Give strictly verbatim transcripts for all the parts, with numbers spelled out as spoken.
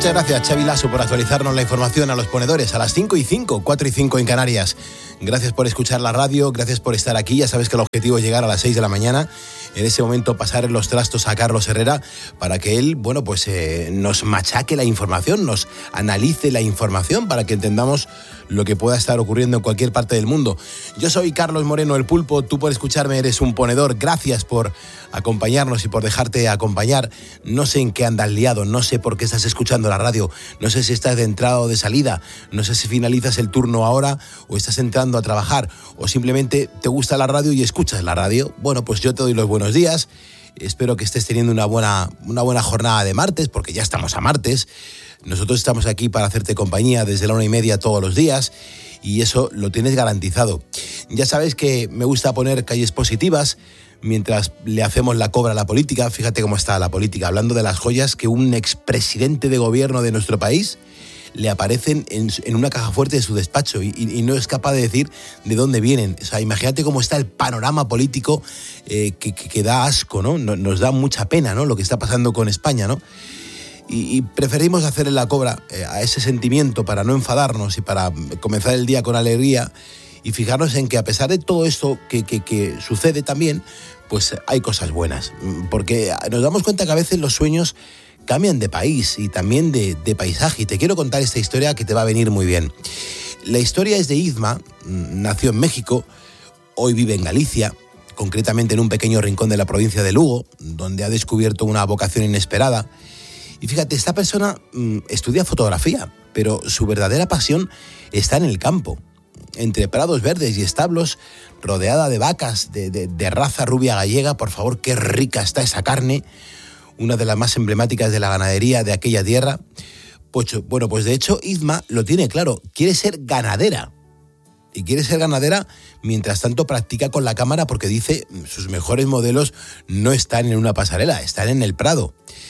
Muchas gracias, Xavi Lasso, por actualizarnos la información a los ponedores a las cinco y cinco, cuatro y cinco en Canarias. Gracias por escuchar la radio, gracias por estar aquí. Ya sabes que el objetivo es llegar a las seis de la mañana. En ese momento pasar los trastos a Carlos Herrera para que él, bueno, pues eh, nos machaque la información, nos analice la información para que entendamos lo que pueda estar ocurriendo en cualquier parte del mundo. Yo soy Carlos Moreno, el Pulpo. Tú por escucharme eres un ponedor. Gracias por acompañarnos y por dejarte acompañar. No sé en qué andas liado, no sé por qué estás escuchando la radio, no sé si estás de entrada o de salida, no sé si finalizas el turno ahora o estás entrando a trabajar o simplemente te gusta la radio y escuchas la radio. Bueno, pues yo te doy los buenos días. Espero que estés teniendo una buena, una buena jornada de martes, porque ya estamos a martes. Nosotros estamos aquí para hacerte compañía desde la una y media todos los días y eso lo tienes garantizado. Ya sabes que me gusta poner calles positivas mientras le hacemos la cobra a la política. Fíjate cómo está la política, hablando de las joyas que un expresidente de gobierno de nuestro país le aparecen en, en una caja fuerte de su despacho y, y, y no es capaz de decir de dónde vienen. O sea, imagínate cómo está el panorama político eh, que, que, que da asco, ¿no? Nos da mucha pena, ¿no?, lo que está pasando con España, ¿no? Y, y preferimos hacerle la cobra eh, a ese sentimiento para no enfadarnos y para comenzar el día con alegría y fijarnos en que a pesar de todo esto que, que, que sucede también, pues hay cosas buenas. Porque nos damos cuenta que a veces los sueños cambian de país y también de, de paisaje. Y te quiero contar esta historia que te va a venir muy bien. La historia es de Izma, nació en México, hoy vive en Galicia, concretamente en un pequeño rincón de la provincia de Lugo, donde ha descubierto una vocación inesperada. Y fíjate, esta persona mmm, estudia fotografía, pero su verdadera pasión está en el campo, entre prados verdes y establos, rodeada de vacas de, de, de raza rubia gallega. Por favor, qué rica está esa carne, una de las más emblemáticas de la ganadería de aquella tierra. Pues, bueno, pues de hecho Izma lo tiene claro, quiere ser ganadera. Y quiere ser ganadera, mientras tanto practica con la cámara porque dice sus mejores modelos no están en una pasarela, están en el prado.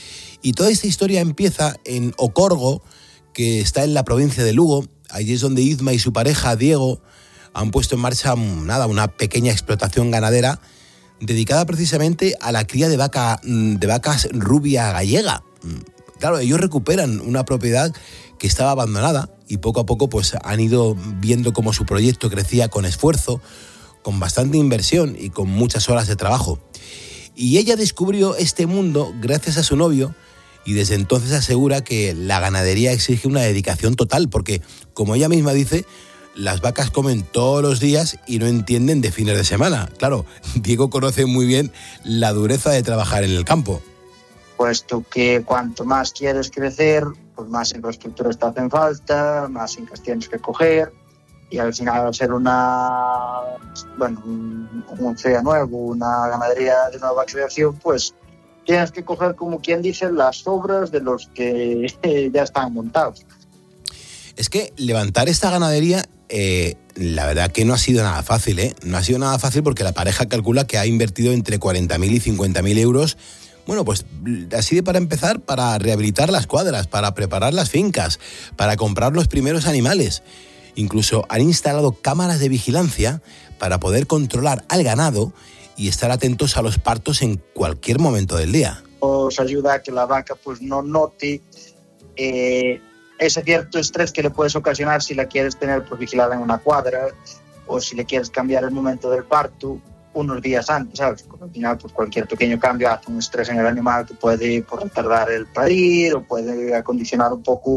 Y toda esta historia empieza en Ocorgo, que está en la provincia de Lugo. Allí es donde Izma y su pareja, Diego, han puesto en marcha nada, una pequeña explotación ganadera dedicada precisamente a la cría de, vaca, de vacas rubia gallega. Claro, ellos recuperan una propiedad que estaba abandonada y poco a poco pues, han ido viendo cómo su proyecto crecía con esfuerzo, con bastante inversión y con muchas horas de trabajo. Y ella descubrió este mundo gracias a su novio y desde entonces asegura que la ganadería exige una dedicación total porque, como ella misma dice, las vacas comen todos los días y no entienden de fines de semana. Claro, Diego conoce muy bien la dureza de trabajar en el campo. Puesto que cuanto más quieres crecer, pues más infraestructuras te hacen falta, más fincas tienes que coger y al final al ser una, bueno, un, un C E A nuevo, una ganadería de nueva creación, pues tienes que coger, como quien dice, las obras de los que ya están montados. Es que levantar esta ganadería, eh, la verdad que no ha sido nada fácil, ¿eh? No ha sido nada fácil porque la pareja calcula que ha invertido entre cuarenta mil y cincuenta mil euros. Bueno, pues así de para empezar, para rehabilitar las cuadras, para preparar las fincas, para comprar los primeros animales. Incluso han instalado cámaras de vigilancia para poder controlar al ganado y estar atentos a los partos en cualquier momento del día. Os ayuda a que la vaca pues no note eh, ese cierto estrés que le puedes ocasionar si la quieres tener pues, vigilada en una cuadra o si le quieres cambiar el momento del parto unos días antes, ¿sabes? Porque al final pues, cualquier pequeño cambio hace un estrés en el animal que puede pues, retardar el parir o puede acondicionar un poco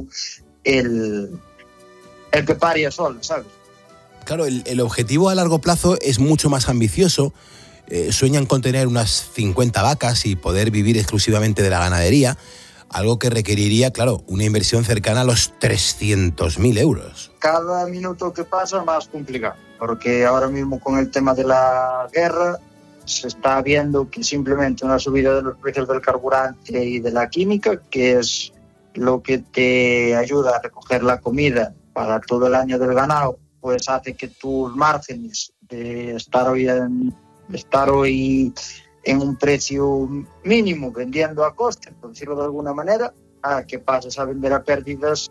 el, el que paria sola, ¿sabes? Claro, el, el objetivo a largo plazo es mucho más ambicioso. Eh, sueñan con tener unas cincuenta vacas y poder vivir exclusivamente de la ganadería, algo que requeriría, claro, una inversión cercana a los trescientos mil euros. Cada minuto que pasa más complicado, porque ahora mismo con el tema de la guerra se está viendo que simplemente una subida de los precios del carburante y de la química, que es lo que te ayuda a recoger la comida para todo el año del ganado, pues hace que tus márgenes de estar hoy en estar hoy en un precio mínimo vendiendo a coste, por decirlo de alguna manera, a que pases a vender a pérdidas.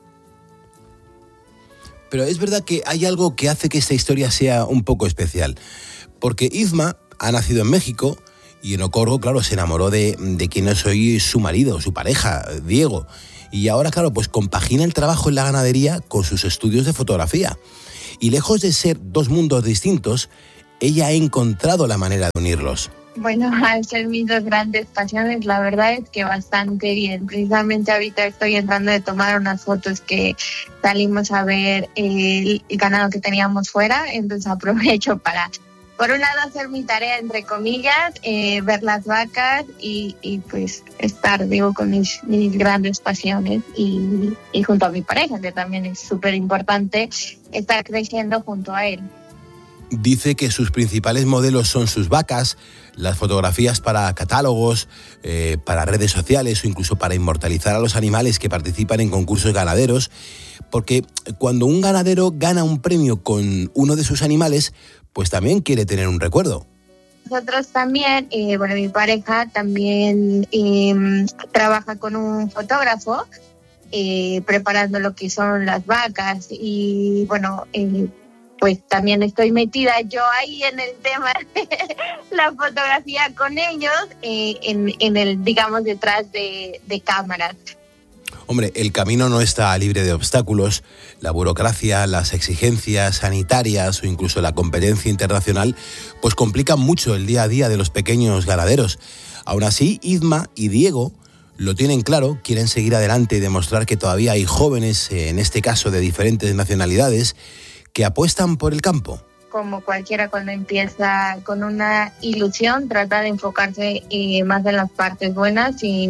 Pero es verdad que hay algo que hace que esta historia sea un poco especial, porque Izma ha nacido en México y en Ocorgo, claro, se enamoró de, de quien es hoy su marido, su pareja, Diego. y ahora, claro, pues compagina el trabajo en la ganadería con sus estudios de fotografía. Y lejos de ser dos mundos distintos, ella ha encontrado la manera de unirlos. Bueno, al ser mis dos grandes pasiones, la verdad es que bastante bien. Precisamente ahorita estoy entrando de tomar unas fotos que salimos a ver el, el ganado que teníamos fuera, entonces aprovecho para, por un lado, hacer mi tarea, entre comillas, eh, ver las vacas y, y pues estar, digo, con mis, mis grandes pasiones y, y junto a mi pareja, que también es súper importante estar creciendo junto a él. Dice que sus principales modelos son sus vacas, las fotografías para catálogos, eh, para redes sociales o incluso para inmortalizar a los animales que participan en concursos ganaderos, porque cuando un ganadero gana un premio con uno de sus animales, pues también quiere tener un recuerdo. Nosotros también, eh, bueno, mi pareja también eh, trabaja con un fotógrafo eh, preparando lo que son las vacas y bueno, eh, pues también estoy metida yo ahí en el tema de la fotografía con ellos, eh, en, en el, digamos, detrás de, de cámaras. Hombre, el camino no está libre de obstáculos. La burocracia, las exigencias sanitarias o incluso la competencia internacional pues complican mucho el día a día de los pequeños ganaderos. Aún así, Izma y Diego lo tienen claro, quieren seguir adelante y demostrar que todavía hay jóvenes, en este caso de diferentes nacionalidades, que apuestan por el campo. Como cualquiera cuando empieza con una ilusión, trata de enfocarse eh, más en las partes buenas y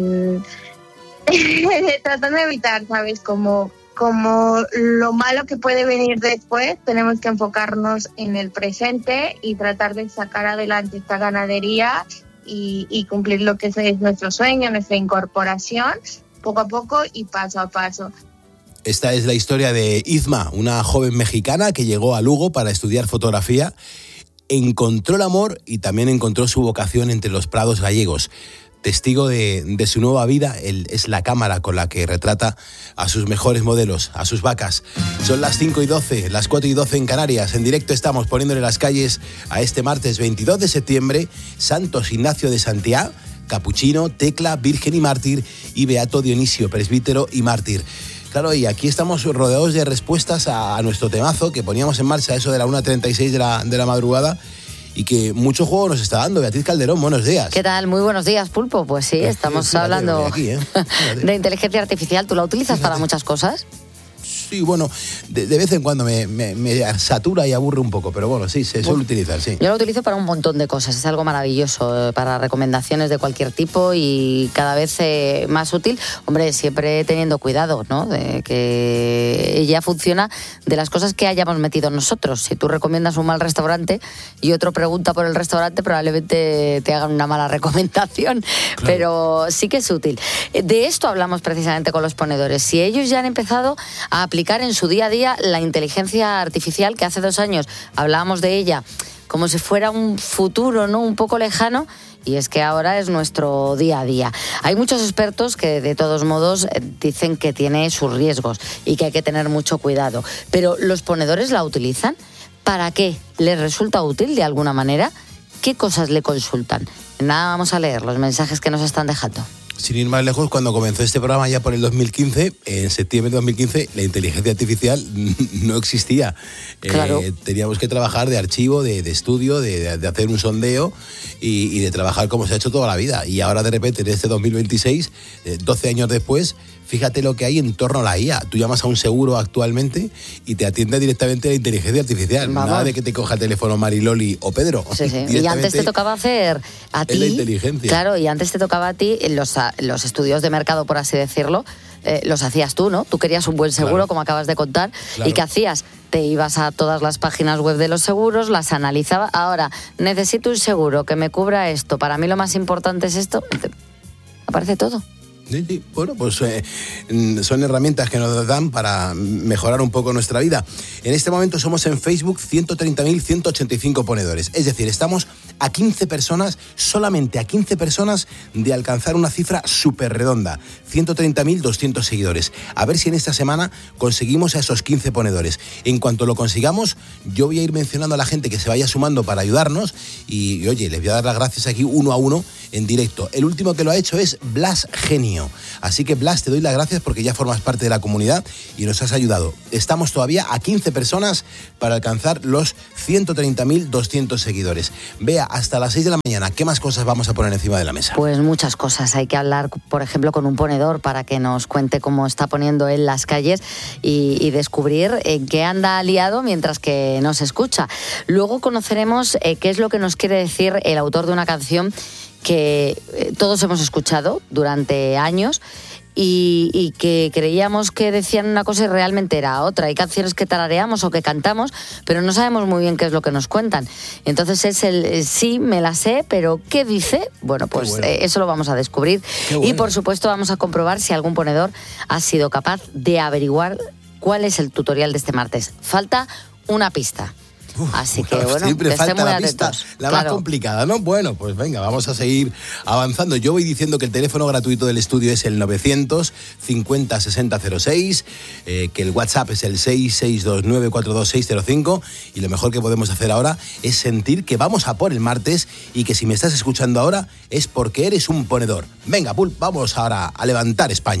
tratando de evitar, ¿sabes? Como, como lo malo que puede venir después, tenemos que enfocarnos en el presente y tratar de sacar adelante esta ganadería y, y cumplir lo que es, es nuestro sueño, nuestra incorporación, poco a poco y paso a paso. Esta es la historia de Izma, una joven mexicana que llegó a Lugo para estudiar fotografía, encontró el amor y también encontró su vocación entre los prados gallegos. Testigo de, de su nueva vida, él es la cámara con la que retrata a sus mejores modelos, a sus vacas. Son las cinco y doce, las cuatro y doce en Canarias. En directo estamos poniéndole las calles a este martes veintidós de septiembre, Santos Ignacio de Santiago, Capuchino, Tecla, Virgen y Mártir, y Beato Dionisio, presbítero y mártir. Claro, y aquí estamos rodeados de respuestas a, a nuestro temazo que poníamos en marcha, eso de la una treinta y seis de la, de la madrugada, y que mucho juego nos está dando. Beatriz Calderón, buenos días. ¿Qué tal? Muy buenos días, Pulpo. Pues sí, estamos Fíjate, hablando aquí, ¿eh? de inteligencia artificial. ¿Tú la utilizas Fíjate. para muchas cosas? Sí, bueno, de, de vez en cuando me, me, me satura y aburre un poco, pero bueno, sí, se suele utilizar, sí. Yo lo utilizo para un montón de cosas, es algo maravilloso, para recomendaciones de cualquier tipo y cada vez eh, más útil. Hombre, siempre teniendo cuidado, ¿no? De que ella funciona de las cosas que hayamos metido nosotros. Si tú recomiendas un mal restaurante y otro pregunta por el restaurante, probablemente te hagan una mala recomendación, claro. Pero sí que es útil. De esto hablamos precisamente con los ponedores. Si ellos ya han empezado a aplicar en su día a día la inteligencia artificial, que hace dos años hablábamos de ella como si fuera un futuro, ¿no?, un poco lejano, y es que ahora es nuestro día a día. Hay muchos expertos que de todos modos dicen que tiene sus riesgos y que hay que tener mucho cuidado, pero ¿los ponedores la utilizan? ¿Para qué? ¿Les resulta útil de alguna manera? ¿Qué cosas le consultan? Nada, vamos a leer los mensajes que nos están dejando. Sin ir más lejos, cuando comenzó este programa ya por el dos mil quince, en septiembre de dos mil quince, la inteligencia artificial no existía. Claro. Eh, teníamos que trabajar de archivo, de, de estudio, de, de hacer un sondeo y, y de trabajar como se ha hecho toda la vida. Y ahora de repente, en este dos mil veintiséis, eh, doce años después, fíjate lo que hay en torno a la I A. Tú llamas a un seguro actualmente y te atiende directamente la inteligencia artificial. Vamos. Nada de que te coja el teléfono Mariloli o Pedro. Sí, sí. Y antes te tocaba hacer a ti. Es la inteligencia. Claro, y antes te tocaba a ti los, los estudios de mercado, por así decirlo, eh, los hacías tú, ¿no? Tú querías un buen seguro, claro, como acabas de contar. Claro. ¿Y qué hacías? Te ibas a todas las páginas web de los seguros, las analizabas. Ahora, necesito un seguro que me cubra esto. Para mí lo más importante es esto. Aparece todo. Sí, sí. Bueno, pues eh, son herramientas que nos dan para mejorar un poco nuestra vida. En este momento somos en Facebook ciento treinta mil ciento ochenta y cinco ponedores. Es decir, estamos a quince personas, solamente a quince personas, de alcanzar una cifra súper redonda, ciento treinta mil doscientos seguidores. A ver si en esta semana conseguimos a esos quince ponedores. En cuanto lo consigamos, yo voy a ir mencionando a la gente que se vaya sumando para ayudarnos y, y oye, les voy a dar las gracias aquí uno a uno en directo. El último que lo ha hecho es Blas Genio. Así que Blas, te doy las gracias porque ya formas parte de la comunidad y nos has ayudado. Estamos todavía a quince personas para alcanzar los ciento treinta mil doscientos seguidores. Vea, hasta las seis de la mañana, ¿qué más cosas vamos a poner encima de la mesa? Pues muchas cosas. Hay que hablar, por ejemplo, con un ponedor para que nos cuente cómo está poniendo él las calles y, y descubrir en qué anda liado mientras que nos escucha. Luego conoceremos eh, qué es lo que nos quiere decir el autor de una canción que eh, todos hemos escuchado durante años y, y que creíamos que decían una cosa y realmente era otra. Hay canciones que tarareamos o que cantamos, pero no sabemos muy bien qué es lo que nos cuentan. Entonces es el eh, sí, me la sé, pero ¿qué dice? Bueno, pues bueno. Eh, eso lo vamos a descubrir. Bueno. Y por supuesto vamos a comprobar si algún ponedor ha sido capaz de averiguar cuál es el tutorial de este martes. Falta una pista. Uf, Así que bueno, siempre falta muy la pista, atentos. la Claro. más complicada, ¿no? Bueno, pues venga, vamos a seguir avanzando. Yo voy diciendo que el teléfono gratuito del estudio es el novecientos cincuenta sesenta cero seis, eh, que el WhatsApp es el seis seis dos nueve cuatro dos seis cero cinco y lo mejor que podemos hacer ahora es sentir que vamos a por el martes y que si me estás escuchando ahora es porque eres un ponedor. Venga, Pul, vamos ahora a levantar España.